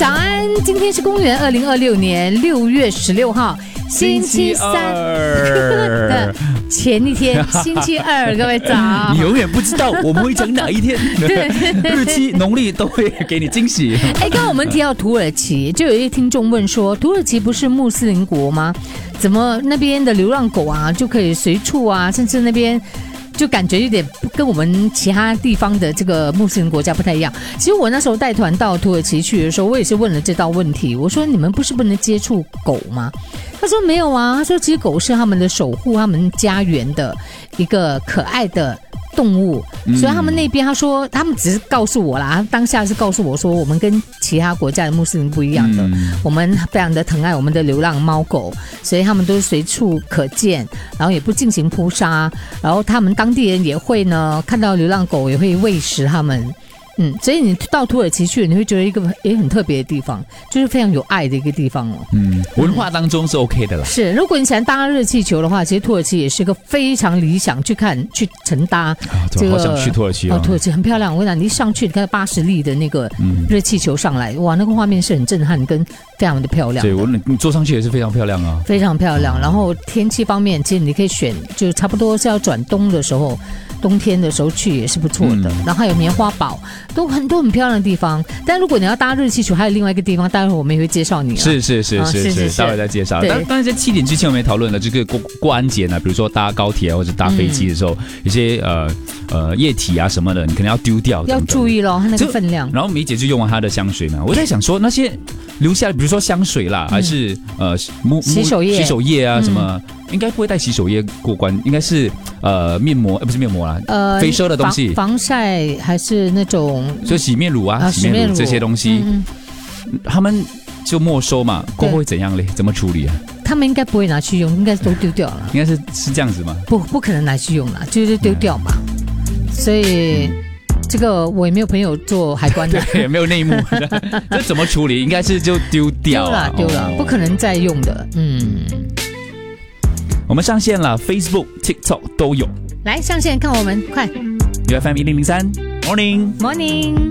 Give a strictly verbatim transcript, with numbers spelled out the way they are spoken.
早安，今天是公元二零二六年六月十六号，星期三的前一天，星期二，各位早。 你永远不知道我们会讲哪一天，日期、农历都会给你惊喜。 哎，刚刚我们提到土耳其，就有一听众问说，土耳其不是穆斯林国吗？怎么那边的流浪狗啊就可以随处啊，甚至那边就感觉有点跟我们其他地方的这个穆斯林国家不太一样。其实我那时候带团到土耳其去的时候，我也是问了这道问题。我说你们不是不能接触狗吗？他说没有啊，他说其实狗是他们的守护他们家园的一个可爱的动物，所以他们那边他说他们只是告诉我啦，当下是告诉我说我们跟其他国家的穆斯林不一样的，嗯、我们非常的疼爱我们的流浪猫狗，所以他们都是随处可见，然后也不进行扑杀，然后他们当地人也会呢看到流浪狗也会喂食他们。嗯，所以你到土耳其去，你会觉得一个也很特别的地方，就是非常有爱的一个地方哦。 嗯，文化当中是 OK 的啦。 是，如果你喜欢搭热气球的话，其实土耳其也是一个非常理想去看、去乘搭。啊， 这个好想去土耳其哦。 哦，土耳其很漂亮，我跟你讲，你一上去，你看八十粒的那个热气球上来，嗯、哇，那个画面是很震撼，跟非常的漂亮的。 对，我你坐上去也是非常漂亮啊， 非常漂亮。然后天气方面，其实你可以选，就差不多是要转冬的时候。冬天的时候去也是不错的，嗯、然后还有棉花堡，都很多很漂亮的地方。但如果你要搭热气球，还有另外一个地方，待会我们也会介绍你。 是是是是是，待会再介绍。但但是在七点之前我们也讨论了这个过过安检呢，比如说搭高铁或者搭飞机的时候，嗯、有些呃呃液体啊什么的，你可能要丢掉， 要注意咯，它那个分量。 然后梅姐就用完她的香水嘛，我在想说那些留下来，比如说香水啦，嗯、还是呃洗手液、 洗手液啊什么。嗯应该不会带洗手液过关，应该是呃面膜，呃不是面膜啦，呃飞奢的东西， 防晒还是那种， 就洗面乳啊，啊洗面乳这些东西，嗯嗯他们就没收嘛，过后会怎样嘞？怎么处理啊？ 他们应该不会拿去用，应该都丢掉了。 应该是是这样子吗？ 不，不可能拿去用了，就是丢掉嘛。嗯、所以。嗯这个我也没有朋友做海关的， 对，也没有内幕，这怎么处理？应该是就丢掉了，丢了，丢了，哦、不可能再用的。嗯， 我们上线了 ，Facebook、TikTok 都有。 来上线看我们，快 ！U F M 一零零三 ，Morning，Morning。